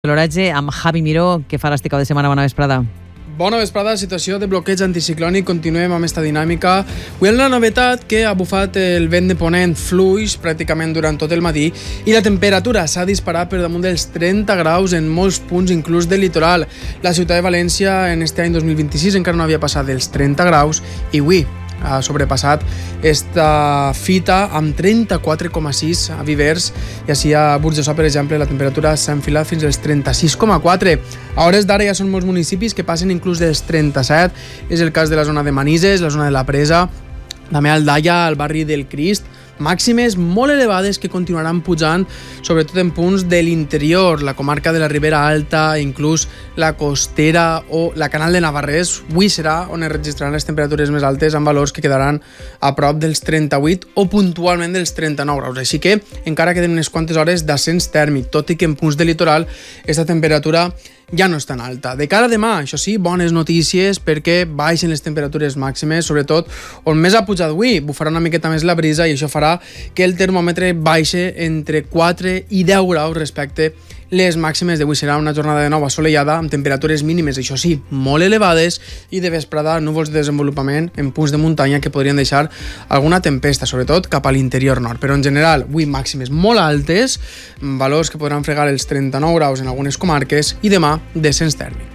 L'oratge amb Javi Miró, que faràs este cap de setmana. Bona vesprada. Bona vesprada. Situació de bloqueig anticiclònic. Continuem amb esta dinàmica. Avui hi ha la novetat que ha bufat el vent de ponent fluix pràcticament durant tot el matí i la temperatura s'ha disparat per damunt dels 30 graus en molts punts, inclús del litoral. La ciutat de València en este any 2026 encara no havia passat dels 30 graus i avui ha sobrepassat esta fita amb 34,6 a Vivers i així a Burjassot, per exemple, la temperatura s'ha enfilat fins als 36,4. A hores d'ara ja són molts municipis que passen inclús dels 37. És el cas de la zona de Manises, la zona de la Presa, també al Daia, al barri del Crist. Màximes molt elevades que continuaran pujant, sobretot en punts de l'interior, la comarca de la Ribera Alta, inclús la Costera o la Canal de Navarrés. Avui serà on es registraran les temperatures més altes amb valors que quedaran a prop dels 38 o puntualment dels 39 graus. Així que encara queden unes quantes hores d'ascens tèrmic, tot i que en punts de litoral aquesta temperatura ja no és tan alta. De cara a demà, això sí, bones notícies perquè baixen les temperatures màximes, sobretot on més ha pujat avui. Bufarà una miqueta més la brisa i això farà que el termòmetre baixe entre 4 i 10 graus respecte les màximes d'avui. Serà una jornada de nou assolellada amb temperatures mínimes, això sí, molt elevades, i de vesprada núvols de desenvolupament en punts de muntanya que podrien deixar alguna tempesta, sobretot cap a l'interior nord. Però en general, avui màximes molt altes, valors que podran fregar els 39 graus en algunes comarques, i demà descens tèrmic.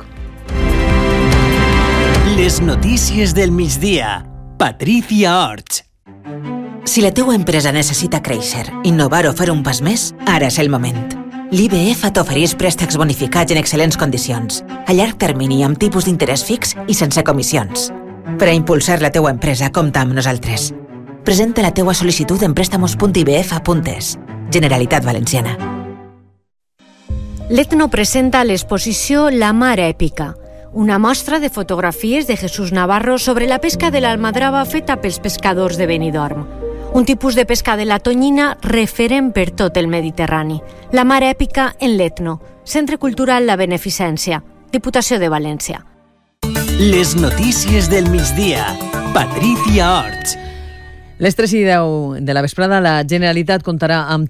Les notícies del migdia. Patricia Orts. Si la teua empresa necessita créixer, innovar o fer un pas més, ara és el moment. L'IBF t'ofereix préstecs bonificats en excel·lents condicions, a llarg termini amb tipus d'interès fix i sense comissions. Per a impulsar la teua empresa, compta amb nosaltres. Presenta la teua sol·licitud en préstamos.ibf.es. Generalitat Valenciana. L'Etno presenta l'exposició La Mar Èpica, una mostra de fotografies de Jesús Navarro sobre la pesca de l'almadrava feta pels pescadors de Benidorm. Un tipus de pesca de la tonyina referent per tot el Mediterrani. La Mar Èpica en l'Etno, Centre Cultural La Beneficència, Diputació de València. Les notícies del migdia. Patricia Orts. Les 3 i 10 de la vesprada, la Generalitat comptarà amb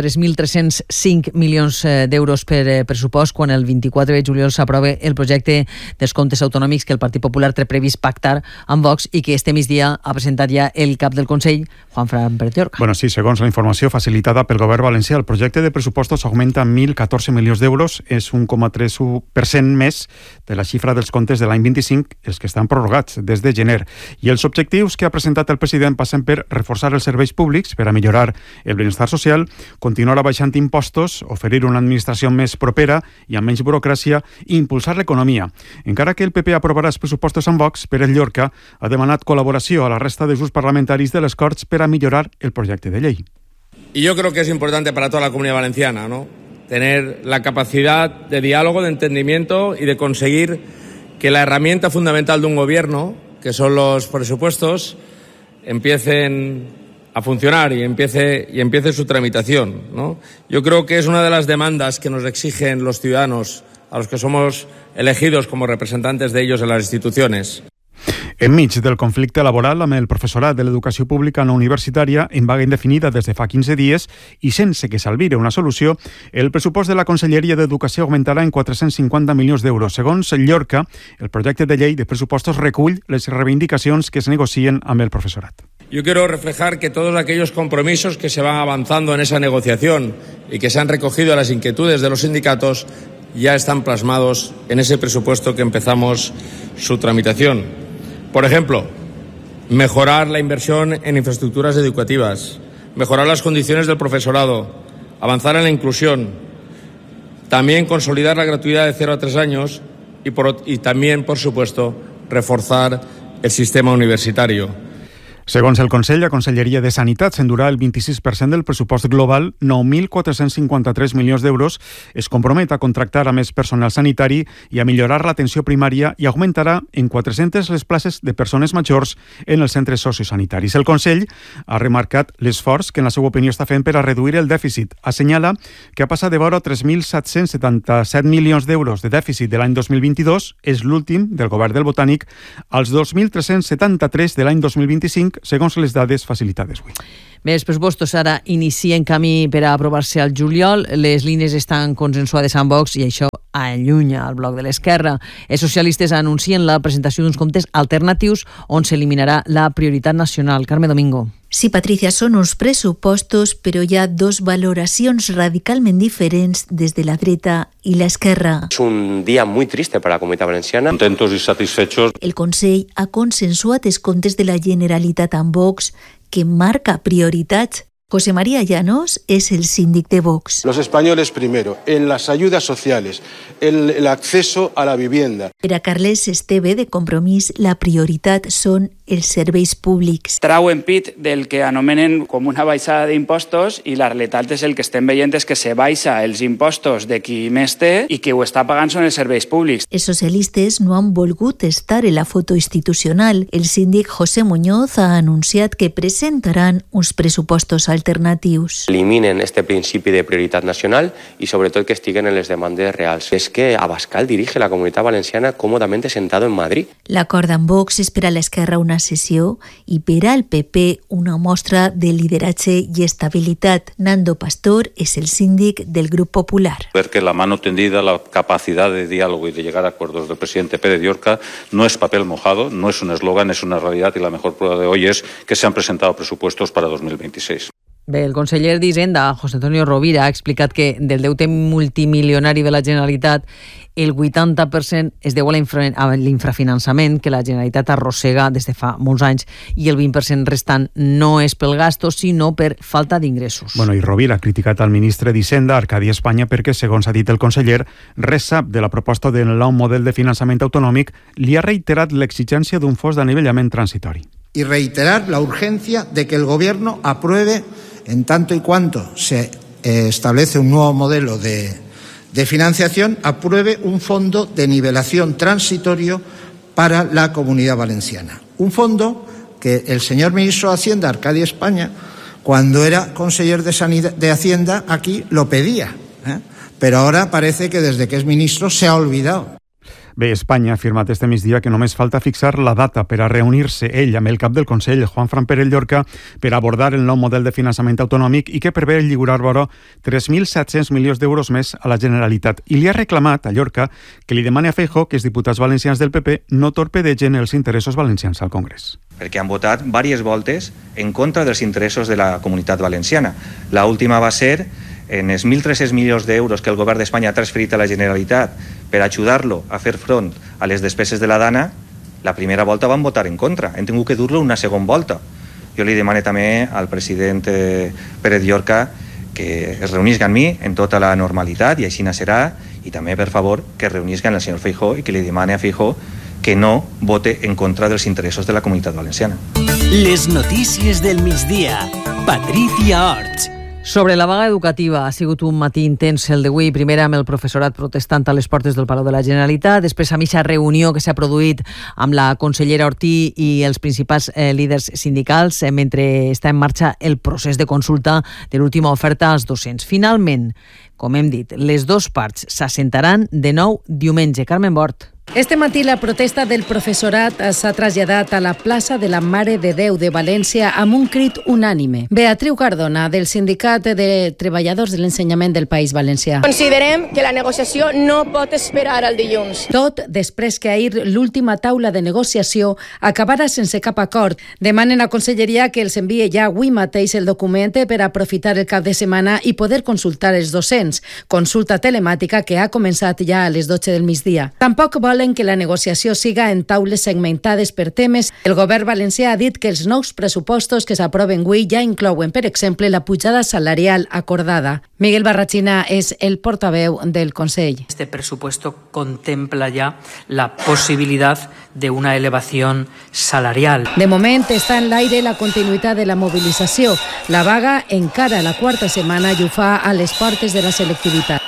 33.305 milions d'euros per pressupost quan el 24 de juliol s'aprove el projecte dels comptes autonòmics que el Partit Popular té previst pactar amb Vox i que este migdia ha presentat ja el cap del Consell, Juanfran Pérez-Llorca. Bueno, sí, segons la informació facilitada pel govern valencià, el projecte de pressupostos augmenta 1.014 milions d'euros, és un 1,3% més de la xifra dels comptes de l'any 25, els que estan prorrogats des de gener. I els objectius que ha presentat el president passen per reforçar els serveis públics, per a millorar el benestar social, continuar abaixant impostos, oferir una administració més propera i amb menys burocràcia i impulsar l'economia. Encara que el PP aprovarà els pressupostos amb Vox, Pérez-Llorca ha demanat col·laboració a la resta de grups parlamentaris de les Corts per a millorar el projecte de llei. Y yo creo que es importante para toda la Comunidad Valenciana, ¿no?, tener la capacidad de diálogo, de entendimiento y de conseguir que la herramienta fundamental de un gobierno, que son los presupuestos, empiecen a funcionar y empiece su tramitación, ¿no? Yo creo que es una de las demandas que nos exigen los ciudadanos, a los que somos elegidos como representantes de ellos en las instituciones. Enmig del conflicte laboral amb el professorat de l'educació pública no universitària en vaga indefinida des de fa 15 dies i sense que s'albire una solució, el pressupost de la Conselleria d'Educació augmentarà en 450 milions d'euros. Segons Llorca, el projecte de llei de pressupostos recull les reivindicacions que es negocien amb el professorat. Yo quiero reflejar que todos aquellos compromisos que se van avanzando en esa negociación y que se han recogido las inquietudes de los sindicatos ya están plasmados en ese presupuesto que empezamos su tramitación. Por ejemplo, mejorar la inversión en infraestructuras educativas, mejorar las condiciones del profesorado, avanzar en la inclusión, también consolidar la gratuidad de 0 a 3 años y también, por supuesto, reforzar el sistema universitario. Segons el Consell, la Conselleria de Sanitat s'endurà el 26% del pressupost global, 9.453 milions d'euros, es compromet a contractar a més personal sanitari i a millorar l'atenció primària i augmentarà en 400 les places de persones majors en els centres sociosanitaris. El Consell ha remarcat l'esforç que en la seva opinió està fent per a reduir el dèficit. Assenyala que ha passat de vora 3.777 milions d'euros de dèficit de l'any 2022, és l'últim del govern del Botànic, als 2.373 de l'any 2025, 2025, segons les dades facilitades avui. Bé, els pressupostos ara inicien camí per a aprovar-se al juliol. Les línies estan consensuades amb Vox i això allunya el bloc de l'esquerra. Els socialistes anuncien la presentació d'uns comptes alternatius on s'eliminarà la prioritat nacional. Carme Domingo. Sí, Patricia, són uns pressupostos, però hi ha dos valoracions radicalment diferents des de la dreta i l'esquerra. Es un día muy triste para la Comunitat Valenciana. Contentos y satisfechos. El Consell ha consensuat els comptes de la Generalitat amb Vox, que marca prioritats. José María Llanos es el síndic de Vox. Los españoles primero, en las ayudas sociales, el acceso a la vivienda. Per a Carles Esteve, de Compromís, la prioritat són els serveis públics. Trauen pit del que anomenen com una baixada d'impostos i la realitat és el que estem veient és que se baixa els impostos de qui més té i qui ho està pagant són els serveis públics. Els socialistes no han volgut estar en la foto institucional. El síndic José Muñoz ha anunciat que presentaran uns pressupostos alternatius. Eliminen este principi de prioritat nacional i sobretot que estiguen en les demandes reals. És que Abascal dirige la Comunitat Valenciana cómodamente sentado en Madrid. L'acord amb Vox és per a l'esquerra una sessió i per al PP una mostra de lideratge i estabilitat. Nando Pastor és el síndic del Grup Popular. Ver que la mano tendida, la capacidad de diálogo y de llegar a acuerdos del presidente Pérez Llorca no es papel mojado, no es un eslogan, es una realidad y la mejor prueba de hoy es que se han presentado presupuestos para 2026. Bé, el conseller d'Hisenda, José Antonio Rovira, ha explicat que del deute multimilionari de la Generalitat el 80% es deu a l'infrafinançament que la Generalitat arrossega des de fa molts anys i el 20% restant no és pel gasto, sinó per falta d'ingressos. Bueno, i Rovira ha criticat al ministre d'Hisenda, Arcadi Espanya, perquè, segons ha dit el conseller, res sap de la proposta del nou model de finançament autonòmic. Li ha reiterat l'exigència d'un fons d'anivellament transitori. Y reiterar la urgencia de que el Gobierno apruebe, en tanto y cuanto se establece un nuevo modelo de financiación, apruebe un fondo de nivelación transitorio para la Comunidad Valenciana. Un fondo que el señor ministro de Hacienda, Arcadi Espanya, cuando era conseller de Hacienda aquí lo pedía, pero ahora parece que desde que es ministro se ha olvidado. Bé, Espanya ha afirmat este migdia que només falta fixar la data per a reunir-se ell amb el cap del Consell, Juanfran Pérez Llorca, per abordar el nou model de finançament autonòmic i que prevé lliurar vora 3.700 milions d'euros més a la Generalitat. I li ha reclamat a Llorca que li demani a Feijóo que els diputats valencians del PP no torpedegen els interessos valencians al Congrés. Perquè han votat diverses voltes en contra dels interessos de la Comunitat Valenciana. La última va ser en els 1.300 milions d'euros que el govern d'Espanya ha transferit a la Generalitat per ajudar-lo a fer front a les despeses de la Dana. La primera volta van votar en contra. Hem tingut que dur-lo una segona volta. Jo li demano també al president Pérez Llorca que es reunisca amb mi en tota la normalitat i així serà, i també, per favor, que es reunisca amb el senyor Feijóo i que li demane a Feijóo que no vote en contra dels interessos de la Comunitat Valenciana. Les notícies del migdia. Patricia Orts. Sobre la vaga educativa, ha sigut un matí intens el d'avui, primer amb el professorat protestant a les portes del Palau de la Generalitat, després amb aquesta reunió que s'ha produït amb la consellera Ortí i els principals líders sindicals, mentre està en marxa el procés de consulta de l'última oferta als docents. Finalment, com hem dit, les dues parts s'assentaran de nou diumenge. Carmen Bort. Este matí la protesta del professorat s'ha traslladat a la plaça de la Mare de Déu de València amb un crit unànime. Beatriu Cardona, del Sindicat de Treballadors de l'Ensenyament del País Valencià. Considerem que la negociació no pot esperar al dilluns. Tot després que ahir l'última taula de negociació acabara sense cap acord. Demanen a Conselleria que els envie ja avui mateix el document per aprofitar el cap de setmana i poder consultar els docents. Consulta telemàtica que ha començat ja a les 12 del migdia. Tampoc volen que la negociació siga en taules segmentades per temes. El govern valencià ha dit que els nous pressupostos que s'aproven avui ja inclouen, per exemple, la pujada salarial acordada. Miguel Barrachina és el portaveu del Consell. Este presupuesto contempla ya la posibilidad de una elevación salarial. De moment està en l'aire la continuïtat de la mobilització. La vaga encara la quarta setmana i ho fa a les portes de la selectivitat.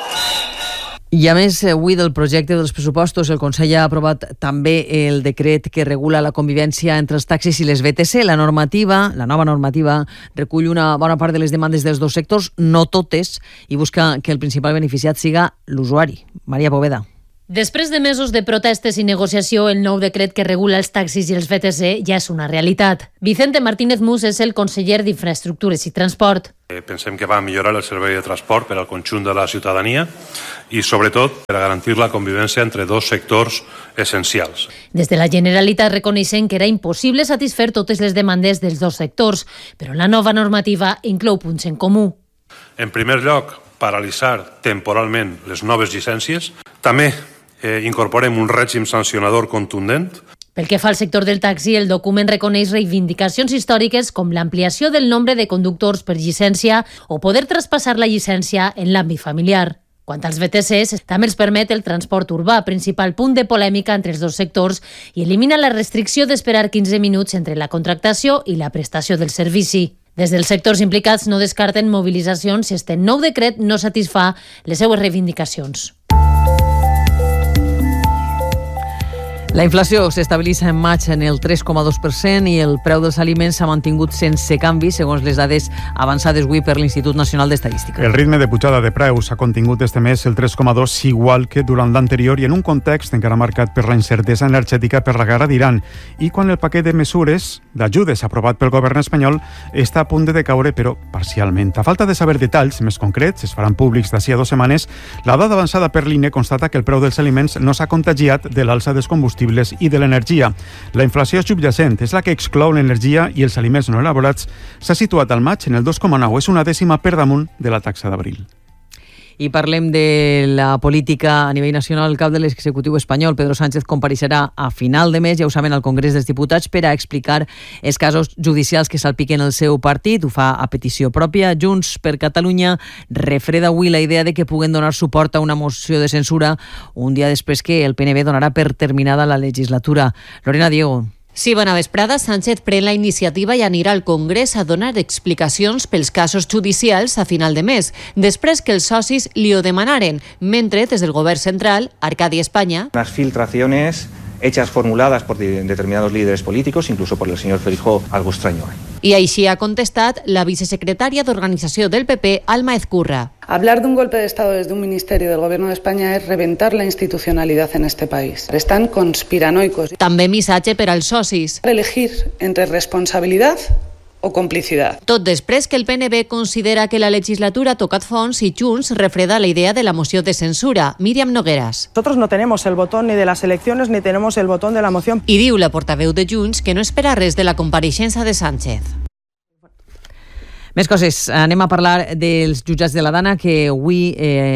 I a més, avui del projecte dels pressupostos, el Consell ha aprovat també el decret que regula la convivència entre els taxis i les VTC. La nova normativa, recull una bona part de les demandes dels dos sectors, no totes, i busca que el principal beneficiat siga l'usuari. Maria Poveda. Després de mesos de protestes i negociació, el nou decret que regula els taxis i els VTC ja és una realitat. Vicente Martínez Mus és el conseller d'Infraestructures i Transport. Pensem que va millorar el servei de transport per al conjunt de la ciutadania i, sobretot, per a garantir la convivència entre dos sectors essencials. Des de la Generalitat reconeixen que era impossible satisfer totes les demandes dels dos sectors, però la nova normativa inclou punts en comú. En primer lloc, paralitzar temporalment les noves llicències. També incorporem un règim sancionador contundent. Pel que fa al sector del taxi, el document reconeix reivindicacions històriques com l'ampliació del nombre de conductors per llicència o poder traspassar la llicència en l'àmbit familiar. Quant als VTCs, també els permet el transport urbà, principal punt de polèmica entre els dos sectors, i elimina la restricció d'esperar 15 minuts entre la contractació i la prestació del servici. Des dels sectors implicats no descarten mobilitzacions si este nou decret no satisfà les seues reivindicacions. La inflació s'estabilitza en maig en el 3,2% i el preu dels aliments s'ha mantingut sense canvi, segons les dades avançades avui per l'Institut Nacional d'Estadística. El ritme de pujada de preus ha contingut este mes el 3,2, igual que durant l'anterior i en un context encara marcat per la incertesa energètica per la guerra d'Iran i quan el paquet de mesures d'ajudes aprovat pel govern espanyol està a punt de decaure, però parcialment. A falta de saber detalls més concrets, es faran públics d'ací a 2 setmanes, la dada avançada per l'INE constata que el preu dels aliments no s'ha contagiat de l'alça dels combustibles i de l'energia. La inflació subjacent és la que exclou l'energia i els aliments no elaborats. S'ha situat al maig en el 2,9, és una dècima per damunt de la taxa d'abril. I parlem de la política a nivell nacional. El cap de l'executiu espanyol, Pedro Sánchez, compareixerà a final de mes, ja ho saben, al Congrés dels Diputats per a explicar els casos judicials que salpiquen el seu partit. Ho fa a petició pròpia. Junts per Catalunya refreda avui la idea de que puguen donar suport a una moció de censura un dia després que el PNB donarà per terminada la legislatura. Lorena Diego. Sí, bona vesprada. Sánchez pren la iniciativa i anirà al Congrés a donar explicacions pels casos judicials a final de mes, després que els socis li ho demanaren, mentre des del govern central, Arcadi España... Unas filtraciones hechas, formuladas por determinados líderes políticos, incluso por el señor Feijóo, algo extraño hay. I així ha contestat la vicesecretària d'Organització del PP, Alma Ezcurra. Hablar de un golpe de Estado desde un ministerio del Gobierno de España es reventar la institucionalidad en este país. Están conspiranoicos. També missatge per als socis. Elegir entre responsabilidad o complicidad. Tot després que el PNB considera que la legislatura ha tocat fons i Junts refreda la idea de la moció de censura. Míriam Nogueras. Nosotros no tenemos el botón ni de las elecciones ni tenemos el botón de la moción. I diu la portaveu de Junts que no espera res de la compareixença de Sánchez. Més coses. Anem a parlar dels jutjats de la Dana, que avui,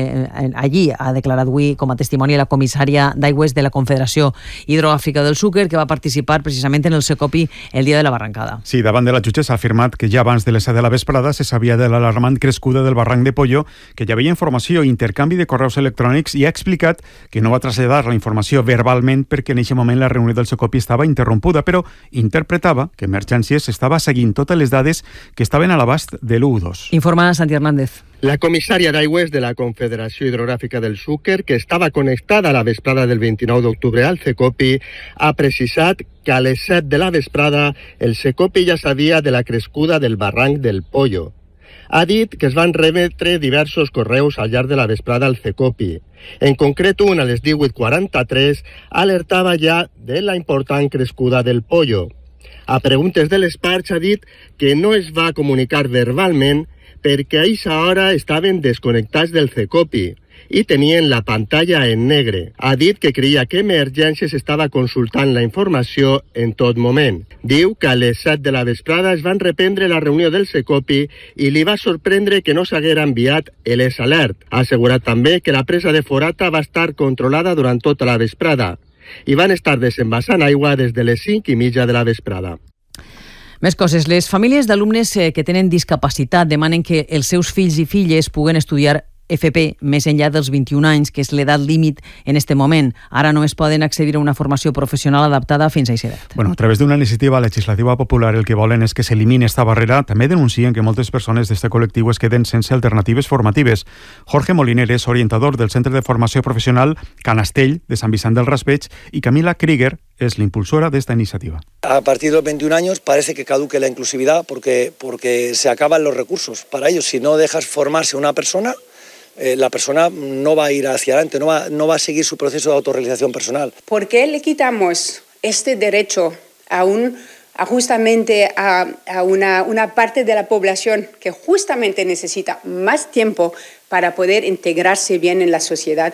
allí ha declarat avui com a testimoni la comissària d'aigües de la Confederació Hidrogràfica del Xúquer, que va participar precisament en el Secopi el dia de la barrancada. Sí, davant de la jutgessa ha afirmat que ja abans de les 7 de la vesprada se sabia de l'alarmant crescuda del barranc de Pollo, que ja havia informació i intercanvi de correus electrònics, i ha explicat que no va traslladar la informació verbalment perquè en aquest moment la reunió del Secopi estava interrompuda, però interpretava que Emergències estava seguint totes les dades que estaven a l'abast de l'U2. Informa Santi Hernández. La comissària d'aigües de la Confederació Hidrogràfica del Xúquer, que estava connectada a la vesprada del 29 d'octubre al Secopi, ha precisat que a les 7 de la vesprada el Secopi ja sabia de la crescuda del barranc del Pollo. Ha dit que es van remetre diversos correus al llarg de la vesprada al Secopi. En concret, un a les 18:43 alertava ja de la important crescuda del Pollo. A preguntes de l'expert ha dit que no es va comunicar verbalment perquè a aquesta hora estaven desconnectats del Secopi i tenien la pantalla en negre. Ha dit que creia que Emergències estava consultant la informació en tot moment. Diu que a les 7 de la vesprada es van reprendre la reunió del Secopi i li va sorprendre que no s'haguera enviat l'alert. Ha assegurat també que la presa de Forata va estar controlada durant tota la vesprada i van estar desembassant aigua des de les 5:30 de la vesprada. Més coses. Les famílies d'alumnes que tenen discapacitat demanen que els seus fills i filles puguen estudiar FP més enllà dels 21 anys, que és l'edat límit en este moment. Ara només poden accedir a una formació professional adaptada fins a aquesta edat. Bueno, a través d'una iniciativa legislativa popular el que volen és que s'elimini esta barrera. També denuncien que moltes persones d'este col·lectiu es queden sense alternatives formatives. Jorge Moliner és orientador del Centre de Formació Professional Canastell de Sant Vicent del Raspeig i Camila Krieger es la impulsora de esta iniciativa. A partir de los 21 años parece que caduque la inclusividad porque se acaban los recursos para ellos. Si no dejas formarse una persona, la persona no va a ir hacia adelante, no va a seguir su proceso de autorrealización personal. ¿Por qué le quitamos este derecho justamente a una parte de la población que justamente necesita más tiempo para poder integrarse bien en la sociedad?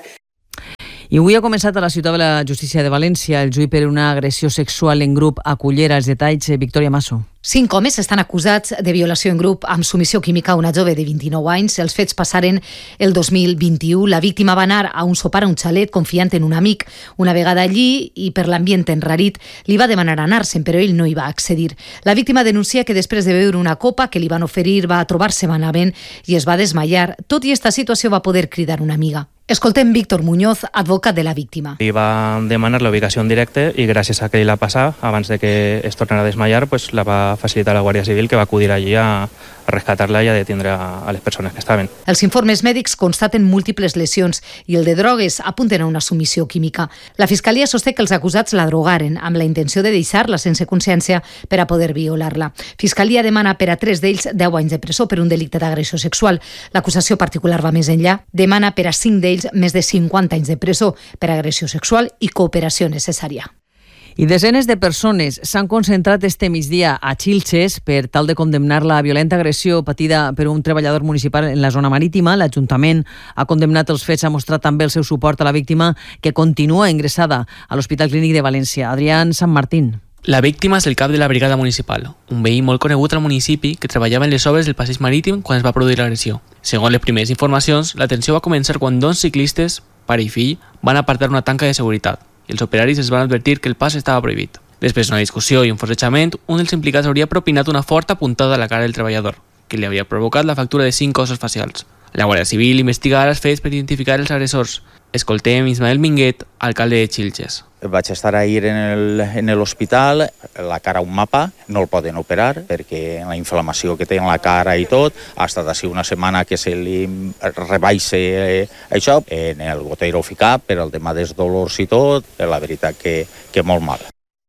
I avui ha començat a la Ciutat de la Justícia de València el juí per una agressió sexual en grup a Cullera. Els detalls, Victòria Masso. 5 homes estan acusats de violació en grup amb submissió química a una jove de 29 anys. Els fets passaren el 2021. La víctima va anar a un sopar a un xalet confiant en un amic. Una vegada allí, i per l'ambient enrarit, li va demanar anar-se'n, però ell no hi va accedir. La víctima denuncia que després de beure una copa que li van oferir va trobar-se malament i es va desmaiar. Tot i esta situació va poder cridar una amiga. Escoltem Víctor Muñoz, advocat de la víctima. Li va demanar la ubicació en directe i gràcies a que ell la passà, abans de que es tornara a desmaiar, pues la va facilitar la Guàrdia Civil, que va acudir allí a rescatar-la i a detindre a les persones que estaven. Els informes mèdics constaten múltiples lesions i el de drogues apunten a una submissió química. La Fiscalia sosté que els acusats la drogaren amb la intenció de deixar-la sense consciència per a poder violar-la. Fiscalia demana per a 3 d'ells 10 anys de presó per un delicte d'agressió sexual. L'acusació particular va més enllà. Demana per a 5 d'ells més de 50 anys de presó per agressió sexual i cooperació necessària. I desenes de persones s'han concentrat este migdia a Xilxes per tal de condemnar la violenta agressió patida per un treballador municipal en la zona marítima. L'Ajuntament ha condemnat els fets, ha mostrat també el seu suport a la víctima, que continua ingressada a l'Hospital Clínic de València. Adrián San Martín. La víctima és el cap de la brigada municipal, un veí molt conegut al municipi que treballava en les obres del passeig marítim quan es va produir l'agressió. Segons les primeres informacions, la tensió va començar quan 2 ciclistes, pare i fill, van apartar una tanca de seguretat i els operaris es van advertir que el pas estava prohibit. Després d'una discussió i un forcejament, un dels implicats hauria propinat una forta puntada a la cara del treballador, que li havia provocat la fractura de 5 ossos facials. La Guàrdia Civil investigarà els fets per identificar els agressors. Escoltem Ismael Minguet, alcalde de Xilxes. Vaig estar ahir en l'hospital, la cara un mapa, no el poden operar perquè la inflamació que té en la cara i tot, ha estat així una setmana que se li rebaixa això, en el gotero ficat per el tema dels dolors i tot, la veritat que molt mal.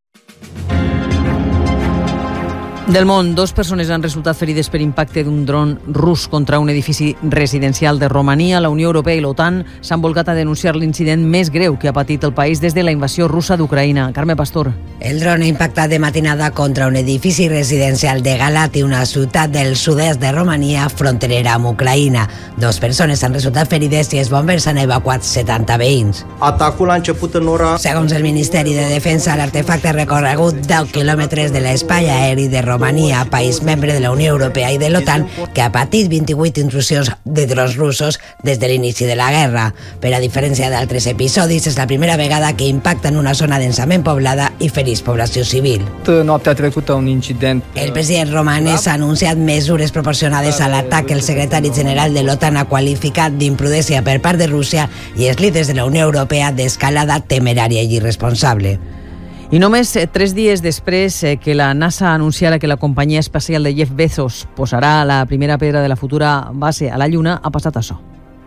Del món, 2 persones han resultat ferides per impacte d'un dron rus contra un edifici residencial de Romania. La Unió Europea i l'OTAN s'han volcat a denunciar l'incident més greu que ha patit el país des de la invasió russa d'Ucraïna. Carme Pastor. El dron ha impactat de matinada contra un edifici residencial de Galati, una ciutat del sud-est de Romania, fronterera amb Ucraïna. 2 persones han resultat ferides i els bombers han evacuat 70 veïns. Atacul a început în ora... Segons el Ministeri de Defensa, l'artefacte ha recorregut 10 quilòmetres de l'espai aeri de Romania, país membre de la Unió Europea i de l'OTAN, que ha patit 28 intrusions de drons russos des de l'inici de la guerra. Per a diferència d'altres episodis, és la primera vegada que impacta en una zona densament poblada i fereix població civil. Noaptea trecută un incident... El president romanès ha anunciat mesures proporcionades a l'atac que el secretari general de l'OTAN ha qualificat d'imprudència per part de Rússia i els líders de la Unió Europea d'escalada temerària i irresponsable. I només 3 dies després que la NASA anunciara que la companyia espacial de Jeff Bezos posarà la primera pedra de la futura base a la Lluna, ha passat això.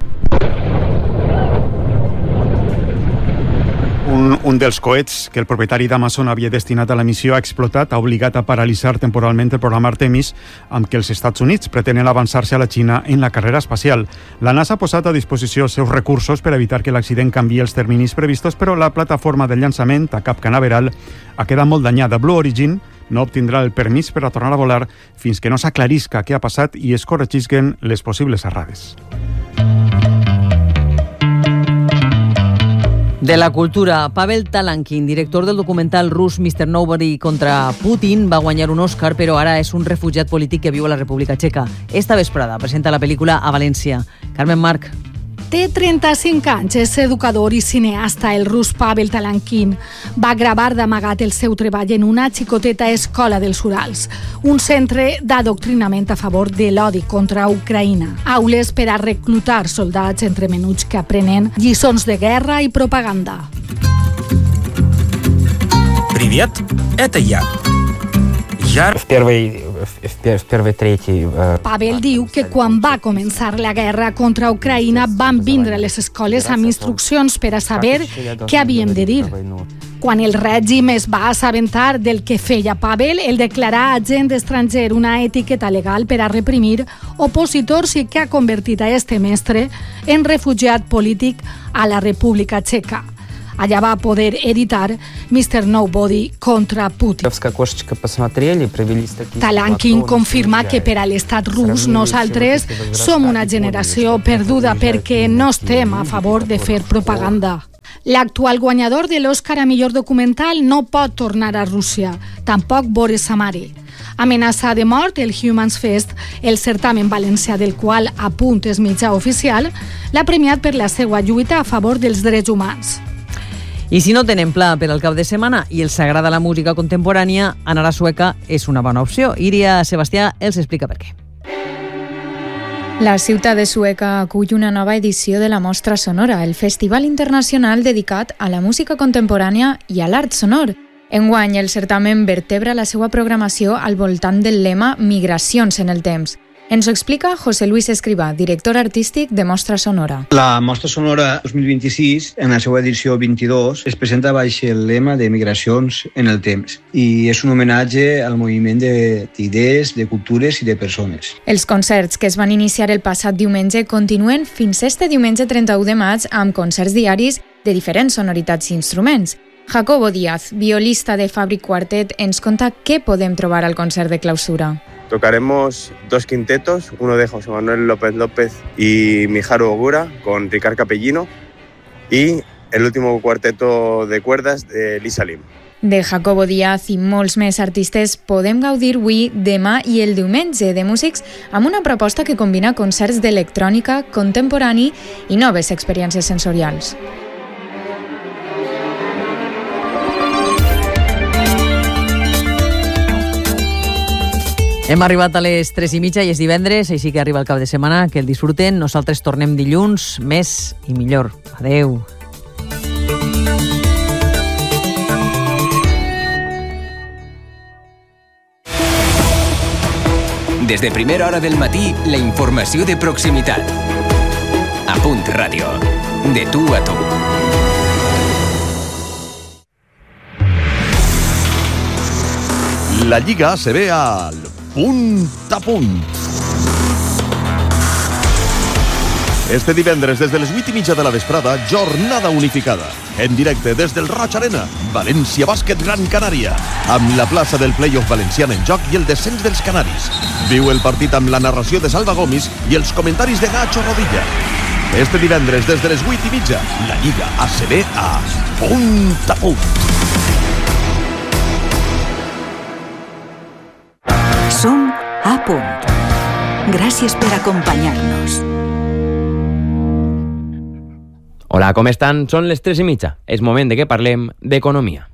Un dels coets que el propietari d'Amazon havia destinat a la missió ha explotat, ha obligat a paralitzar temporalment el programa Artemis, amb què els Estats Units pretenen avançar-se a la Xina en la carrera espacial. La NASA ha posat a disposició els seus recursos per evitar que l'accident canviï els terminis previstos, però la plataforma de llançament a Cap Canaveral ha quedat molt danyada. Blue Origin no obtindrà el permís per a tornar a volar fins que no s'aclarisca què ha passat i es corregisquen les possibles errades. De la cultura, Pavel Talankin, director del documental rus Mr. Nobody contra Putin, va guanyar un Òscar, però ara és un refugiat polític que viu a la República Txeca. Esta vesprada presenta la pel·lícula a València. Carmen Marc. Té 35 anys, és educador i cineasta, el rus Pavel Talankin. Va gravar d'amagat el seu treball en una xicoteta escola dels Urals, un centre d'adoctrinament a favor de l'odi contra Ucraïna. Aules per a reclutar soldats entre menuts que aprenen lliçons de guerra i propaganda. Привет, это я. Pavel diu que quan va començar la guerra contra Ucraïna van vindre a les escoles amb instruccions per a saber què havíem de dir. Quan el règim es va assabentar del que feia Pavel, el declarà agent estranger, una etiqueta legal per a reprimir opositors i que ha convertit a este mestre en refugiat polític a la República Txeca. Allà va poder editar Mr. Nobody contra Putin. Talankin confirma que per a l'estat rus nosaltres som una generació perduda perquè no estem a favor de fer propaganda. L'actual guanyador de l'Òscar a millor documental no pot tornar a Rússia, tampoc Boris Samari. Amenaça de mort el Humans Fest, el certamen valencià del qual A Punt és mitjà oficial, l'ha premiat per la seva lluita a favor dels drets humans. I si no tenen pla per al cap de setmana i els agrada la música contemporània, anar a Sueca és una bona opció. Iria Sebastià els explica per què. La ciutat de Sueca acull una nova edició de la Mostra Sonora, el festival internacional dedicat a la música contemporània i a l'art sonor. Enguany, el certamen vertebra la seva programació al voltant del lema Migracions en el temps. Ens ho explica José Luis Escrivà, director artístic de Mostra Sonora. La Mostra Sonora 2026, en la seva edició 22, es presenta baix el lema de Migracions en el temps i és un homenatge al moviment d'idees, de cultures i de persones. Els concerts que es van iniciar el passat diumenge continuen fins este diumenge 31 de maig amb concerts diaris de diferents sonoritats i instruments. Jacobo Díaz, violista de Fabric Quartet, ens conta què podem trobar al concert de clausura. Tocaremos 2 quintetos, uno de José Manuel López López y Mijaru Ogura con Ricard Capellino y el último cuarteto de cuerdas de Lisa Lim. De Jacobo Díaz i molts més artistes podem gaudir avui, demà i el diumenge de músics amb una proposta que combina concerts d'electrònica, contemporani i noves experiències sensorials. Hem arribat a les 3:30 i és divendres, així que arriba el cap de setmana, que el disfruten. Nosaltres tornem dilluns, més i millor. Adeu. Des de primera hora del matí, la informació de proximitat. A Punt Ràdio. De tu a tu. La Lliga ACB al Punt a Punt. Este divendres, des de les 8:30 de la vesprada, jornada unificada. En directe des del Roig Arena, València Bàsquet Gran Canària, amb la plaça del playoff valenciana en joc i el descens dels canaris. Viu el partit amb la narració de Salva Gomis i els comentaris de Nacho Rodilla. Este divendres, des de les 8:30, la Lliga ACB a Punt a Punt. Som a Punt. Gràcies per acompanyar-nos. Hola, com estan? Són les 3:30. És moment de que parlem d'economia.